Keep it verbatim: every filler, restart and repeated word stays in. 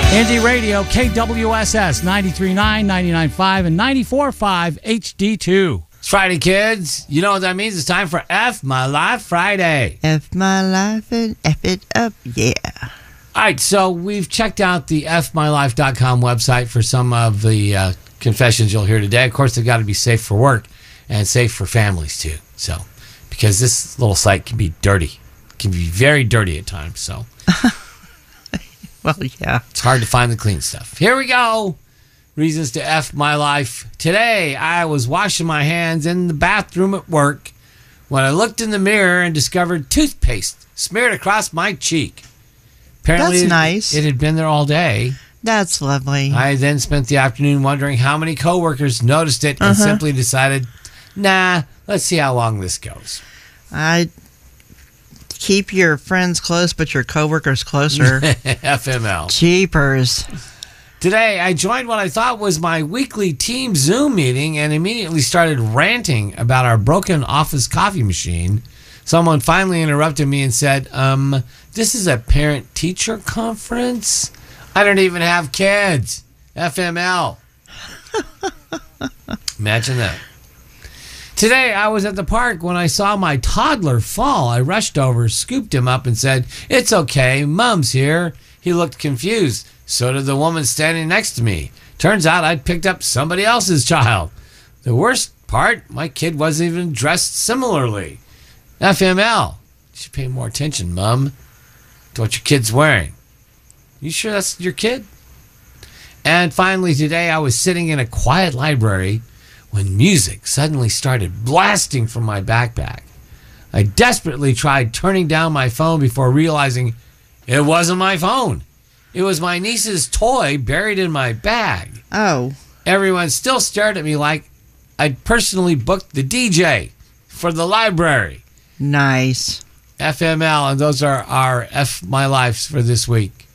Indie Radio, K W S S, ninety-three point nine, ninety-nine point five, and ninety-four point five H D two. It's Friday, kids. You know what that means? It's time for F My Life Friday. F my life and F it up, yeah. All right, so we've checked out the F My Life dot com website for some of the uh, confessions you'll hear today. Of course, they've got to be safe for work and safe for families, too. So, because this little site can be dirty. It can be very dirty at times, so... Well, yeah. It's hard to find the clean stuff. Here we go. Reasons to F my life. Today, I was washing my hands in the bathroom at work when I looked in the mirror and discovered toothpaste smeared across my cheek. Apparently, That's it, nice. It had been there all day. That's lovely. I then spent the afternoon wondering how many coworkers noticed it and Uh-huh. simply decided, nah, let's see how long this goes. I keep your friends close, but your coworkers closer. F M L. Jeepers. Today, I joined what I thought was my weekly team Zoom meeting and immediately started ranting about our broken office coffee machine. Someone finally interrupted me and said, um, this is a parent-teacher conference? I don't even have kids. F M L. Imagine that. Today, I was at the park when I saw my toddler fall. I rushed over, scooped him up, and said, it's okay, Mom's here. He looked confused. So did the woman standing next to me. Turns out I'd picked up somebody else's child. The worst part, my kid wasn't even dressed similarly. F M L. You should pay more attention, Mom, to what your kid's wearing. You sure that's your kid? And finally, today I was sitting in a quiet library when music suddenly started blasting from my backpack. I desperately tried turning down my phone before realizing it wasn't my phone. It was my niece's toy buried in my bag. Oh. Everyone still stared at me like I'd personally booked the D J for the library. Nice. F M L, and those are our F My Lives for this week.